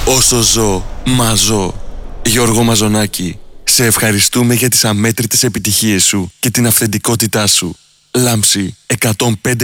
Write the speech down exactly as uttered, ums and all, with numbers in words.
Όσο ζω, μαζώ. Γιώργο Μαζονάκη, σε ευχαριστούμε για τις αμέτρητες επιτυχίες σου και την αυθεντικότητά σου. Λάμψη εκατόν πέντε